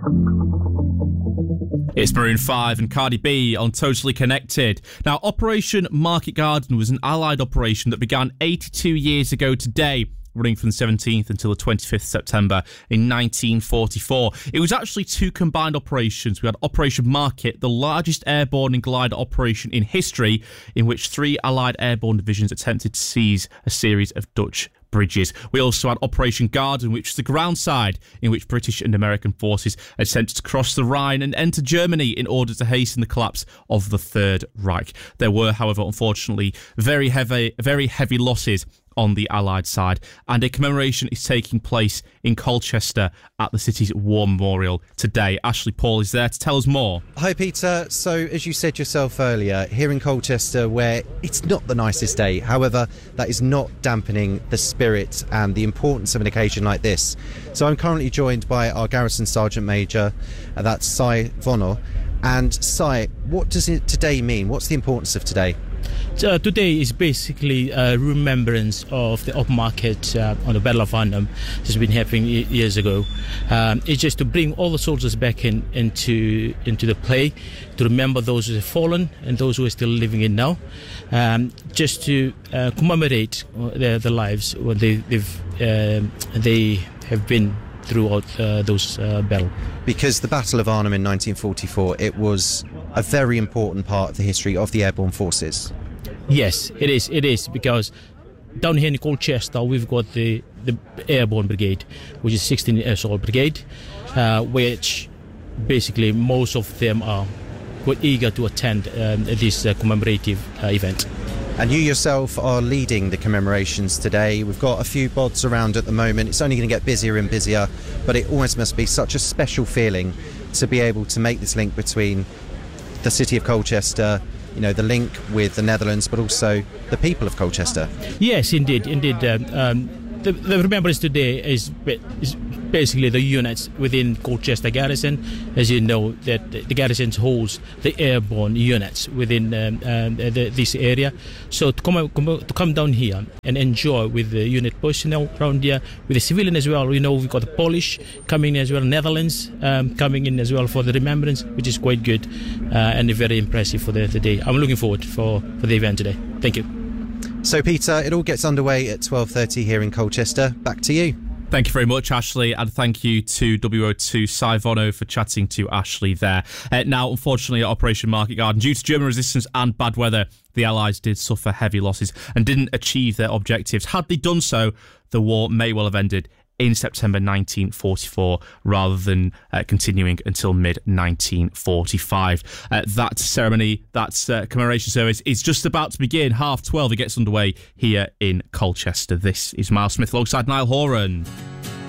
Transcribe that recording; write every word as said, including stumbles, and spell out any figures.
It's Maroon five and Cardi B on Totally Connected. Now, Operation Market Garden was an Allied operation that began eighty-two years ago today, running from the seventeenth until the twenty-fifth of September in nineteen forty-four. It was actually two combined operations. We had Operation Market, the largest airborne and glider operation in history, in which three Allied airborne divisions attempted to seize a series of Dutch bridges. We also had Operation Garden, which was the ground side in which British and American forces attempted to cross the Rhine and enter Germany in order to hasten the collapse of the Third Reich. There were, however, unfortunately, very heavy, very heavy losses on the Allied side, and a commemoration is taking place in Colchester at the city's War Memorial today. Ashley Paul is there to tell us more. Hi Peter, so as you said yourself earlier, here in Colchester where it's not the nicest day, however that is not dampening the spirit and the importance of an occasion like this. So I'm currently joined by our Garrison Sergeant Major, uh, that's Cy Vono. And Cy, what does it today mean? What's the importance of today? Uh, today is basically a remembrance of the upmarket uh, on the Battle of Arnhem. This has been happening years ago. Um, it's just to bring all the soldiers back in into into the play, to remember those who have fallen and those who are still living in now, um, just to uh, commemorate their, their lives when they they've, uh, they have been throughout uh, those uh, battles. Because the Battle of Arnhem in nineteen forty-four, it was a very important part of the history of the airborne forces. Yes, it is. It is because down here in Colchester we've got the, the Airborne Brigade, which is sixteenth Air Assault Brigade, uh, which basically most of them are quite eager to attend um, this uh, commemorative uh, event. And you yourself are leading the commemorations today. We've got a few bods around at the moment. It's only going to get busier and busier, but it almost must be such a special feeling to be able to make this link between the city of Colchester, you know, the link with the Netherlands, but also the people of Colchester. Yes, indeed, indeed. Um, um, the, the remembrance today is, is basically the units within Colchester Garrison. As you know, that the garrison holds the airborne units within um, um, the, this area. So to come, come to come down here and enjoy with the unit personnel around here, with the civilian as well. You know, we've got the Polish coming in as well, Netherlands um, coming in as well for the remembrance, which is quite good uh, and very impressive for the, the day. I'm looking forward for, for the event today. Thank you. So Peter, it all gets underway at twelve thirty here in Colchester. Back to you. Thank you very much, Ashley, and thank you to W O two Cy Vono for chatting to Ashley there. Uh, now, unfortunately, at Operation Market Garden, due to German resistance and bad weather, the Allies did suffer heavy losses and didn't achieve their objectives. Had they done so, the war may well have ended in September nineteen forty-four rather than uh, continuing until mid nineteen forty-five. Uh, that ceremony, that uh, commemoration service is just about to begin. Half twelve, it gets underway here in Colchester. This is Miles Smith alongside Niall Horan.